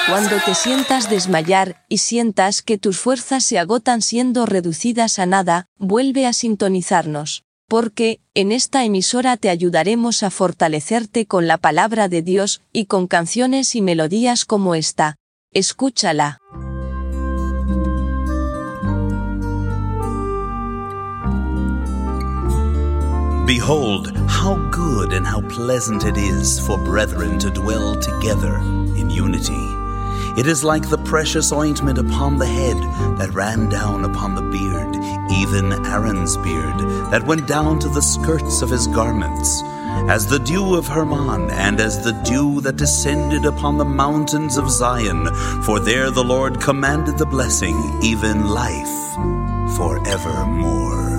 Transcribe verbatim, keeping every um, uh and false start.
Cuando te sientas desmayar y sientas que tus fuerzas se agotan siendo reducidas a nada, vuelve a sintonizarnos, porque, en esta emisora te ayudaremos a fortalecerte con la palabra de Dios y con canciones y melodías como esta. Escúchala. Behold, how good and how pleasant it is for brethren to dwell together in unity. It is like the precious ointment upon the head that ran down upon the beard, even Aaron's beard, that went down to the skirts of his garments, as the dew of Hermon, and as the dew that descended upon the mountains of Zion. For there the Lord commanded the blessing, even life forevermore.